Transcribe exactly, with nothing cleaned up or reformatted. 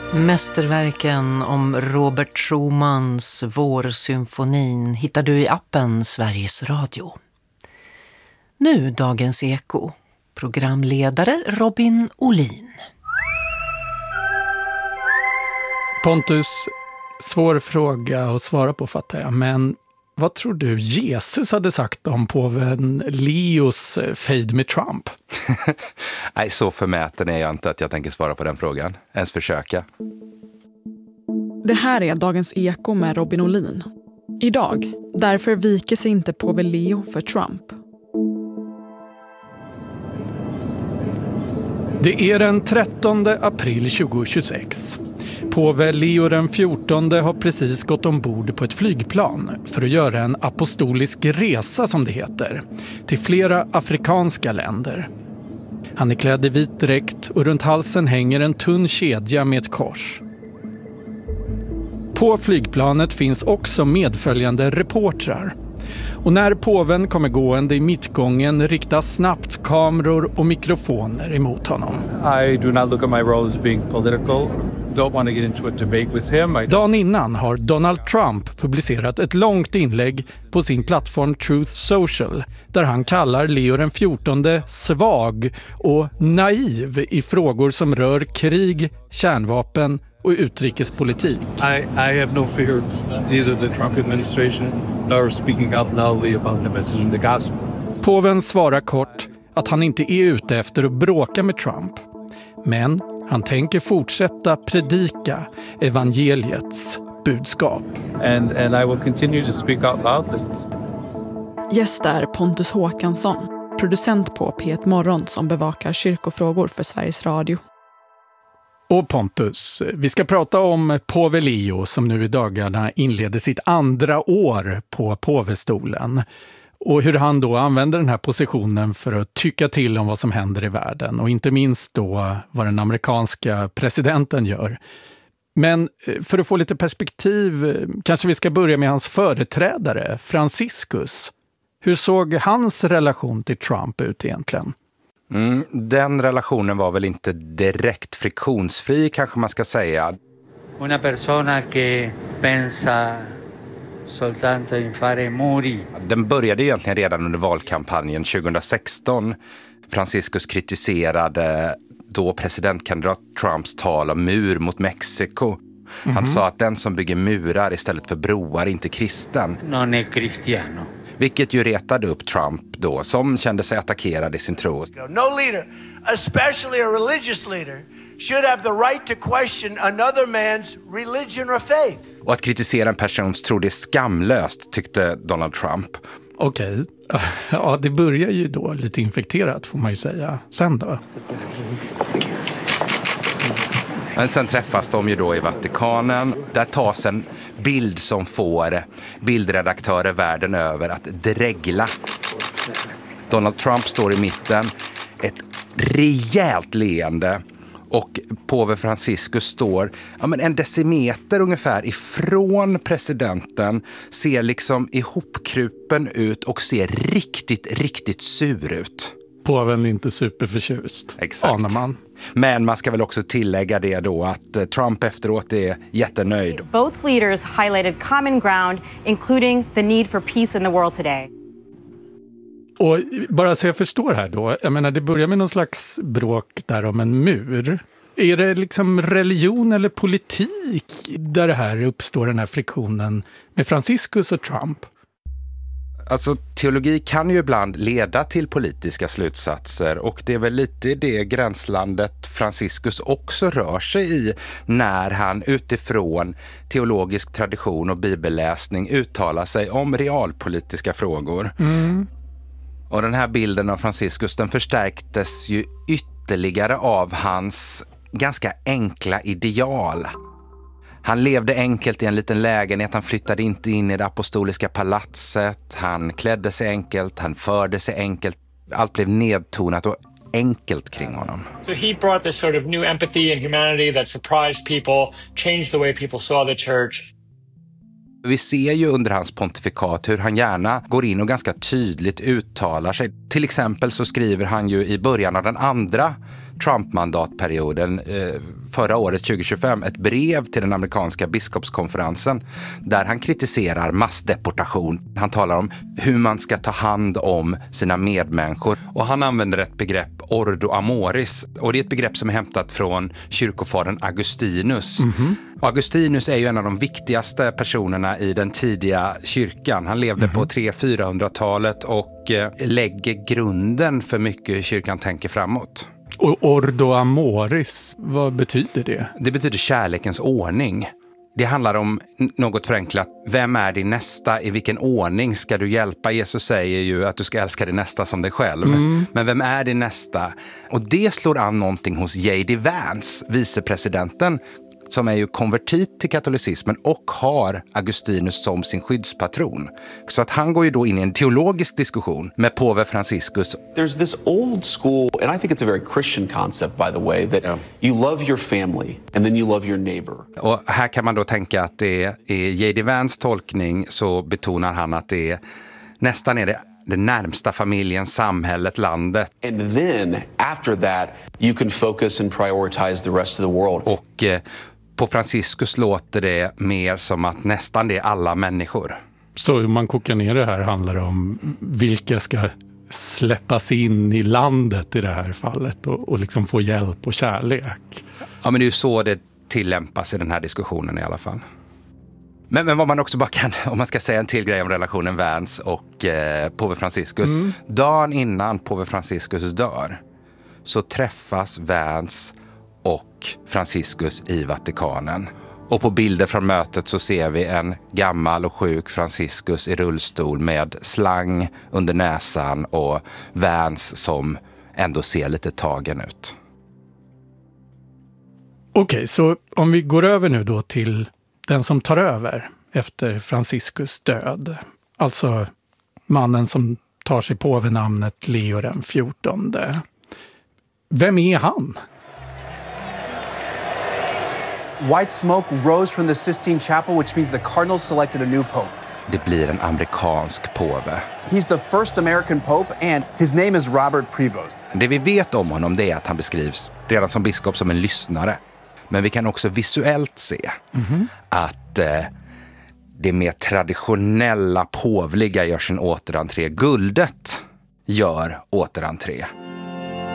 Mästerverken om Robert Schumans Vårsymfonin hittar du i appen Sveriges Radio. Nu dagens Eko. Programledare Robin Olin. Pontus, svår fråga att svara på fattar jag, men vad tror du Jesus hade sagt om påven Leos fejd med Trump? Nej, så förmäten är jag inte att jag tänker svara på den frågan. Ens försöka. Det här är dagens Eko med Robin Olin. Idag, därför viker sig inte påve Leo för Trump. Det är den trettonde april tjugohundratjugosex. Påve Leo den fjortonde har precis gått ombord på ett flygplan för att göra en apostolisk resa som det heter, till flera afrikanska länder. Han är klädd i vit dräkt och runt halsen hänger en tunn kedja med ett kors. På flygplanet finns också medföljande reportrar. Och när påven kommer gående i mittgången riktas snabbt kameror och mikrofoner emot honom. I do not look at my role as being political. Don't want to get into a debate with him. I... Dagen innan har Donald Trump publicerat ett långt inlägg på sin plattform Truth Social där han kallar Leo den fjortonde svag och naiv i frågor som rör krig, kärnvapen och utrikespolitik. I, I have no fear neither the Trump administration nor speaking out loudly about the message in the gospel. Påven svarar kort att han inte är ute efter att bråka med Trump. Men han tänker fortsätta predika evangeliets budskap. And, and I will continue to speak out loudly. Gäst är Pontus Håkansson, producent på P ett Morgon som bevakar kyrkofrågor för Sveriges Radio. Och Pontus, vi ska prata om påve Leo som nu i dagarna inleder sitt andra år på påvestolen. Och hur han då använder den här positionen för att tycka till om vad som händer i världen. Och inte minst då vad den amerikanska presidenten gör. Men för att få lite perspektiv kanske vi ska börja med hans företrädare, Franciscus. Hur såg hans relation till Trump ut egentligen? Mm, den relationen var väl inte direkt friktionsfri kanske man ska säga. Una persona che pensa soltanto in fare muri. Den började egentligen redan under valkampanjen tjugohundrasexton. Franciscus kritiserade då presidentkandidat Trumps tal om mur mot Mexiko. Han mm-hmm. sa att den som bygger murar istället för broar är inte kristen. Non è cristiano. Vilket ju retade upp Trump då, som kände sig attackerad i sin tro. No leader, especially a religious leader, should have the right to question another man's religion or faith. Och att kritisera en persons tro, det är skamlöst, tyckte Donald Trump. Okej, ja det börjar ju då lite infekterat får man ju säga. Sen då? Men sen träffas de ju då i Vatikanen. Där tas en bild som får bildredaktörer världen över att dregla. Donald Trump står i mitten, ett rejält leende. Och påve Franciscus står ja, men en decimeter ungefär ifrån presidenten, ser liksom ihopkrupen ut och ser riktigt, riktigt sur ut. Påven är inte superförtjust, exakt. Anar man. Men man ska väl också tillägga det då att Trump efteråt är jättenöjd. Both leaders highlighted common ground, including the need for peace in the world today. Och bara så jag förstår här då, jag menar det börjar med någon slags bråk där om en mur. Är det liksom religion eller politik där det här uppstår den här friktionen med Franciscus och Trump? Alltså teologi kan ju ibland leda till politiska slutsatser och det är väl lite det gränslandet Franciscus också rör sig i när han utifrån teologisk tradition och bibelläsning uttalar sig om realpolitiska frågor. Mm. Och den här bilden av Franciscus den förstärktes ju ytterligare av hans ganska enkla ideal. Han levde enkelt i en liten lägenhet, han flyttade inte in i det apostoliska palatset, han klädde sig enkelt, han förde sig enkelt. Allt blev nedtonat och enkelt kring honom. So he brought this sort of new empathy and humanity that surprised people, changed the way people saw the church. Vi ser ju under hans pontifikat hur han gärna går in och ganska tydligt uttalar sig. Till exempel så skriver han ju i början av den andra Trump-mandatperioden eh, förra året tjugo tjugofem ett brev till den amerikanska biskopskonferensen där han kritiserar massdeportation. Han talar om hur man ska ta hand om sina medmänniskor och han använder ett begrepp ordo amoris och det är ett begrepp som är hämtat från kyrkofadern Augustinus. Mm-hmm. Augustinus är ju en av de viktigaste personerna i den tidiga kyrkan. Han levde mm-hmm. på tre hundra till fyrahundratalet och eh, lägger grunden för mycket hur kyrkan tänker framåt. Och ordo amoris, vad betyder det? Det betyder kärlekens ordning. Det handlar om något förenklat. Vem är din nästa? I vilken ordning ska du hjälpa? Jesus säger ju att du ska älska din nästa som dig själv. Mm. Men vem är din nästa? Och det slår an någonting hos J D Vance, vicepresidenten, som är ju konvertit till katolicismen och har Augustinus som sin skyddspatron. Så att han går ju då in i en teologisk diskussion med påve Franciscus. There's this old school, and I think it's a very Christian concept by the way, that yeah. you love your family and then you love your neighbor. Och här kan man då tänka att det är i J D Vance tolkning så betonar han att det är nästan är det det närmsta familjen, samhället, landet. And then after that you can focus and prioritize the rest of the world. Och eh, på Franciscus låter det mer som att nästan det är alla människor. Så om man kokar ner det här handlar det om vilka ska släppas in i landet i det här fallet och, och liksom få hjälp och kärlek. Ja, men det är ju så det tillämpas i den här diskussionen i alla fall. Men, men vad man också bara kan, om man ska säga en till grej om relationen Vance och eh, påve Franciscus. Mm. Dagen innan påve Franciscus dör så träffas Vance och Franciscus i Vatikanen. Och på bilder från mötet så ser vi en gammal och sjuk Franciscus i rullstol med slang under näsan och Vance som ändå ser lite tagen ut. Okej, okay, så om vi går över nu då till den som tar över efter Franciscus död. Alltså mannen som tar sig påvenamnet Leo den fjortonde. Vem är han? White smoke rose from the Sistine Chapel, which means the cardinals selected a new pope. Det blir en amerikansk påve. He's the first American pope and his name is Robert Prevost. Det vi vet om honom det är att han beskrivs redan som biskop som en lyssnare. Men vi kan också visuellt se mm-hmm. att eh, det mer traditionella påvliga gör sin återentré. Guldet gör återentré.